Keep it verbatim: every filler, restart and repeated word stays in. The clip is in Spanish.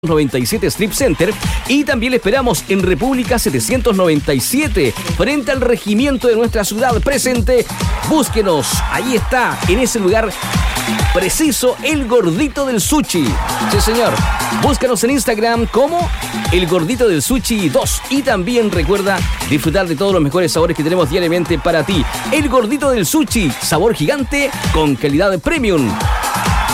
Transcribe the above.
noventa y siete Strip Center, y también le esperamos en República setecientos noventa y siete, frente al regimiento de nuestra ciudad presente. Búsquenos, ahí está, en ese lugar preciso, El Gordito del Sushi. Sí, señor. Búscanos en Instagram como El Gordito del Sushi dos, y también recuerda disfrutar de todos los mejores sabores que tenemos diariamente para ti. El Gordito del Sushi, sabor gigante con calidad premium.